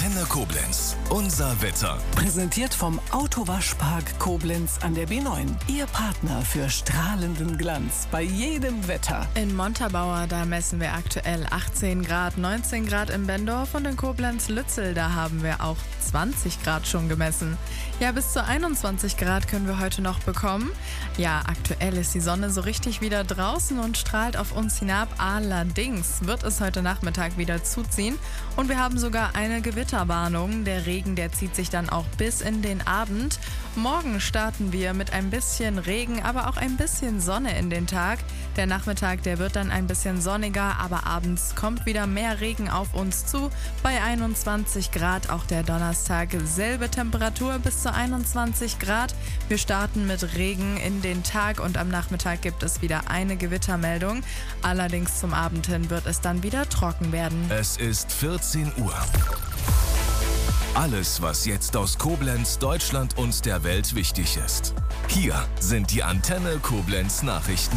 Antenne Koblenz. Unser Wetter. Präsentiert vom Autowaschpark Koblenz an der B9. Ihr Partner für strahlenden Glanz bei jedem Wetter. In Montabaur, da messen wir aktuell 18 Grad, 19 Grad in Bendorf und in Koblenz-Lützel, da haben wir auch 20 Grad schon gemessen. Ja, bis zu 21 Grad können wir heute noch bekommen. Ja, aktuell ist die Sonne so richtig wieder draußen und strahlt auf uns hinab. Allerdings wird es heute Nachmittag wieder zuziehen und wir haben sogar eine Gewitterwarnung. Der Regen, der zieht sich dann auch bis in den Abend. Morgen starten wir mit ein bisschen Regen, aber auch ein bisschen Sonne in den Tag. Der Nachmittag, der wird dann ein bisschen sonniger, aber abends kommt wieder mehr Regen auf uns zu. Bei 21 Grad, auch der Donnerstag, selbe Temperatur bis zu 21 Grad. Wir starten mit Regen in den Tag und am Nachmittag gibt es wieder eine Gewittermeldung. Allerdings zum Abend hin wird es dann wieder trocken werden. Es ist 14 Uhr. Alles, was jetzt aus Koblenz, Deutschland und der Welt wichtig ist. Hier sind die Antenne Koblenz Nachrichten.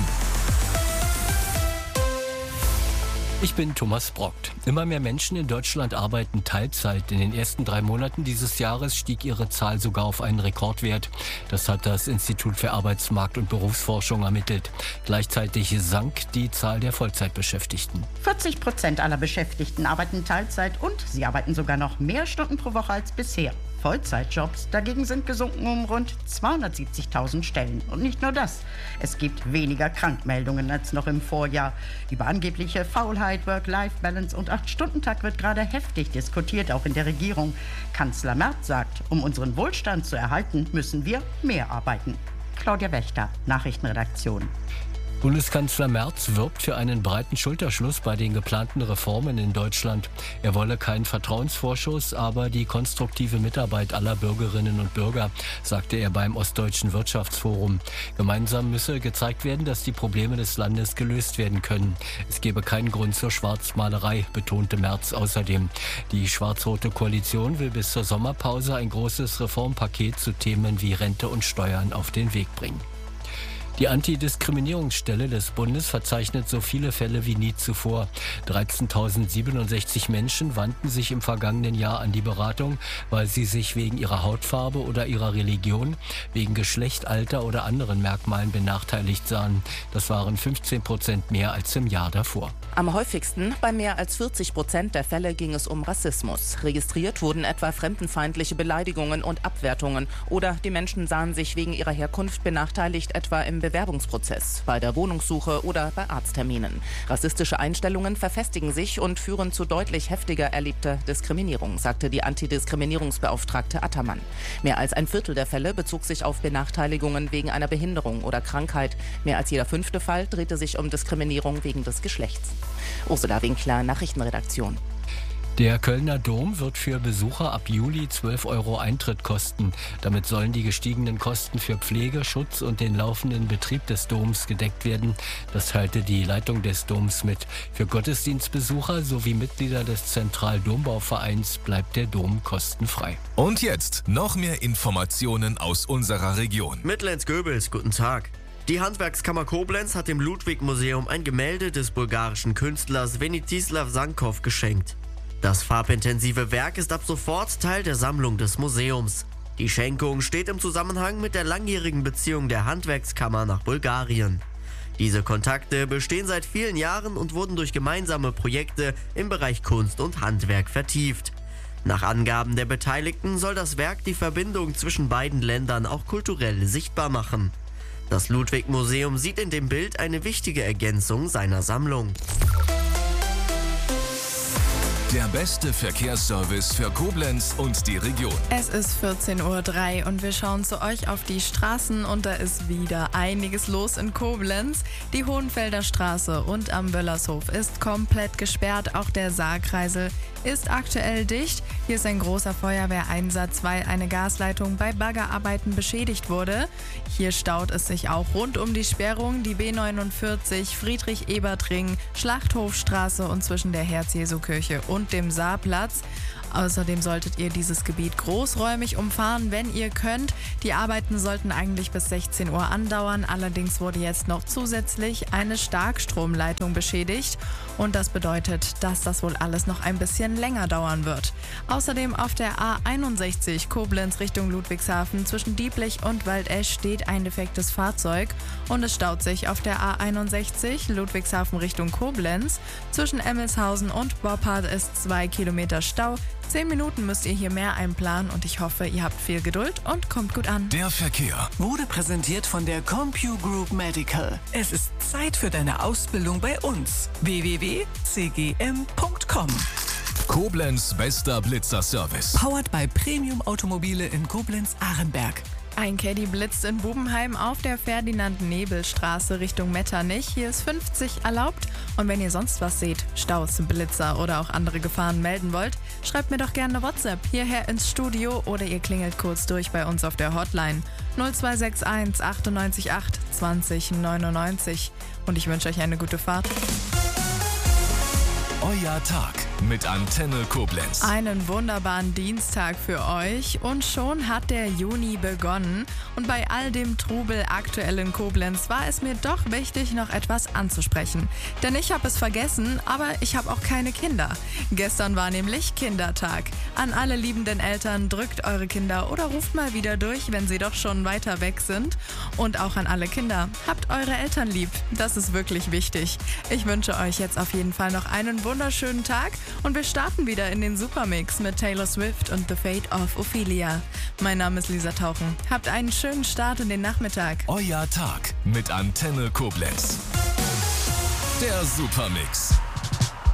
Ich bin Thomas Brockt. Immer mehr Menschen in Deutschland arbeiten Teilzeit. In den ersten 3 Monaten dieses Jahres stieg ihre Zahl sogar auf einen Rekordwert. Das hat das Institut für Arbeitsmarkt- und Berufsforschung ermittelt. Gleichzeitig sank die Zahl der Vollzeitbeschäftigten. 40% aller Beschäftigten arbeiten Teilzeit und sie arbeiten sogar noch mehr Stunden pro Woche als bisher. Vollzeitjobs dagegen sind gesunken um rund 270.000 Stellen. Und nicht nur das. Es gibt weniger Krankmeldungen als noch im Vorjahr. Über angebliche Faulheit, Work-Life-Balance und 8-Stunden-Tag wird gerade heftig diskutiert, auch in der Regierung. Kanzler Merz sagt, um unseren Wohlstand zu erhalten, müssen wir mehr arbeiten. Claudia Wächter, Nachrichtenredaktion. Bundeskanzler Merz wirbt für einen breiten Schulterschluss bei den geplanten Reformen in Deutschland. Er wolle keinen Vertrauensvorschuss, aber die konstruktive Mitarbeit aller Bürgerinnen und Bürger, sagte er beim Ostdeutschen Wirtschaftsforum. Gemeinsam müsse gezeigt werden, dass die Probleme des Landes gelöst werden können. Es gebe keinen Grund zur Schwarzmalerei, betonte Merz außerdem. Die schwarz-rote Koalition will bis zur Sommerpause ein großes Reformpaket zu Themen wie Rente und Steuern auf den Weg bringen. Die Antidiskriminierungsstelle des Bundes verzeichnet so viele Fälle wie nie zuvor. 13.067 Menschen wandten sich im vergangenen Jahr an die Beratung, weil sie sich wegen ihrer Hautfarbe oder ihrer Religion, wegen Geschlecht, Alter oder anderen Merkmalen benachteiligt sahen. Das waren 15% mehr als im Jahr davor. Am häufigsten, bei mehr als 40% der Fälle, ging es um Rassismus. Registriert wurden etwa fremdenfeindliche Beleidigungen und Abwertungen oder die Menschen sahen sich wegen ihrer Herkunft benachteiligt, etwa im Bewerbungsprozess, bei der Wohnungssuche oder bei Arztterminen. Rassistische Einstellungen verfestigen sich und führen zu deutlich heftiger erlebter Diskriminierung, sagte die Antidiskriminierungsbeauftragte Attermann. Mehr als ein Viertel der Fälle bezog sich auf Benachteiligungen wegen einer Behinderung oder Krankheit. Mehr als jeder 5. Fall drehte sich um Diskriminierung wegen des Geschlechts. Ursula Winkler, Nachrichtenredaktion. Der Kölner Dom wird für Besucher ab Juli 12 € Eintritt kosten. Damit sollen die gestiegenen Kosten für Pflege, Schutz und den laufenden Betrieb des Doms gedeckt werden. Das teilte die Leitung des Doms mit. Für Gottesdienstbesucher sowie Mitglieder des Zentraldombauvereins bleibt der Dom kostenfrei. Und jetzt noch mehr Informationen aus unserer Region. Mittellenz-Göbels, guten Tag. Die Handwerkskammer Koblenz hat dem Ludwig-Museum ein Gemälde des bulgarischen Künstlers Venitislav Sankov geschenkt. Das farbintensive Werk ist ab sofort Teil der Sammlung des Museums. Die Schenkung steht im Zusammenhang mit der langjährigen Beziehung der Handwerkskammer nach Bulgarien. Diese Kontakte bestehen seit vielen Jahren und wurden durch gemeinsame Projekte im Bereich Kunst und Handwerk vertieft. Nach Angaben der Beteiligten soll das Werk die Verbindung zwischen beiden Ländern auch kulturell sichtbar machen. Das Ludwig-Museum sieht in dem Bild eine wichtige Ergänzung seiner Sammlung. Der beste Verkehrsservice für Koblenz und die Region. Es ist 14:03 Uhr und wir schauen zu euch auf die Straßen und da ist wieder einiges los in Koblenz. Die Hohenfelder Straße und am Wöllershof ist komplett gesperrt. Auch der Saarkreisel ist aktuell dicht. Hier ist ein großer Feuerwehreinsatz, weil eine Gasleitung bei Baggerarbeiten beschädigt wurde. Hier staut es sich auch rund um die Sperrung. Die B49, Friedrich-Ebert-Ring, Schlachthofstraße und zwischen der Herz-Jesu-Kirche und dem Saarplatz. Außerdem solltet ihr dieses Gebiet großräumig umfahren, wenn ihr könnt. Die Arbeiten sollten eigentlich bis 16 Uhr andauern, allerdings wurde jetzt noch zusätzlich eine Starkstromleitung beschädigt und das bedeutet, dass das wohl alles noch ein bisschen länger dauern wird. Außerdem auf der A61 Koblenz Richtung Ludwigshafen zwischen Dieblich und Waldesch steht ein defektes Fahrzeug und es staut sich auf der A61 Ludwigshafen Richtung Koblenz. Zwischen Emmelshausen und Boppard ist 2 Kilometer Stau. 10 Minuten müsst ihr hier mehr einplanen und ich hoffe, ihr habt viel Geduld und kommt gut an. Der Verkehr Wurde präsentiert von der CompuGroup Medical. Es ist Zeit für deine Ausbildung bei uns. www.cgm.com. Koblenz bester Blitzerservice. Powered by Premium Automobile in Koblenz-Arenberg. Ein Caddy blitzt in Bubenheim auf der Ferdinand-Nebel-Straße Richtung Metternich. Hier ist 50 erlaubt. Und wenn ihr sonst was seht, Staus, Blitzer oder auch andere Gefahren melden wollt, schreibt mir doch gerne eine WhatsApp hierher ins Studio oder ihr klingelt kurz durch bei uns auf der Hotline 0261 98 8 20 99. Und ich wünsche euch eine gute Fahrt. Euer Tag mit Antenne Koblenz. Einen wunderbaren Dienstag für euch und schon hat der Juni begonnen und bei all dem Trubel aktuell in Koblenz war es mir doch wichtig, noch etwas anzusprechen. Denn ich habe es vergessen, aber ich habe auch keine Kinder. Gestern war nämlich Kindertag. An alle liebenden Eltern, drückt eure Kinder oder ruft mal wieder durch, wenn sie doch schon weiter weg sind. Und auch an alle Kinder, habt eure Eltern lieb. Das ist wirklich wichtig. Ich wünsche euch jetzt auf jeden Fall noch einen wunderschönen Tag. Und wir starten wieder in den Supermix mit Taylor Swift und The Fate of Ophelia. Mein Name ist Lisa Tauchen. Habt einen schönen Start in den Nachmittag. Euer Tag mit Antenne Koblenz. Der Supermix.